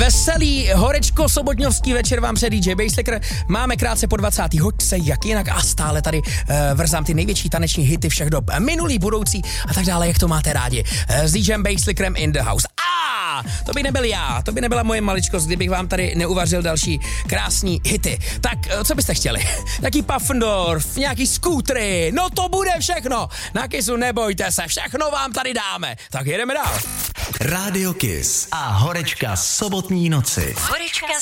Veselý horečko sobotňovský večer vám před DJ Basslicker. Máme krátce po 20. hoďce, jak jinak, a stále tady vrzám ty největší taneční hity všech dob, minulý, budoucí a tak dále, jak to máte rádi. S DJem Basslickerem in the house. To by nebyl já, to by nebyla moje maličkost, kdybych vám tady neuvařil další krásný hity. Tak, co byste chtěli? Taký Puffendorf, nějaký skútry, no to bude všechno. Na Kissu nebojte se, všechno vám tady dáme. Tak jedeme dál. Rádio Kiss a horečka sobotní noci. Horečka